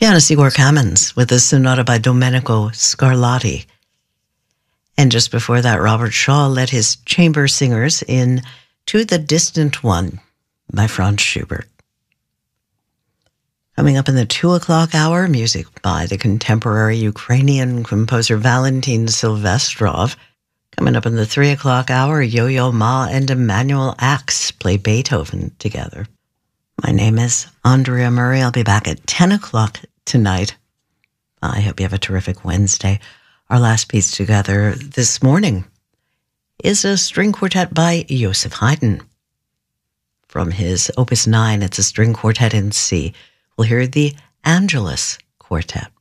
Pianist Igor Kamens with a sonata by Domenico Scarlatti. And just before that, Robert Shaw led his chamber singers in To the Distant One by Franz Schubert. Coming up in the 2 o'clock hour, music by the contemporary Ukrainian composer Valentin Silvestrov. Coming up in the 3 o'clock hour, Yo-Yo Ma and Emanuel Ax play Beethoven together. My name is Andrea Murray. I'll be back at 10 o'clock tonight. I hope you have a terrific Wednesday. Our last piece together this morning is a string quartet by Joseph Haydn. From his Opus 9, it's a string quartet in C. We'll hear the Angelus Quartet.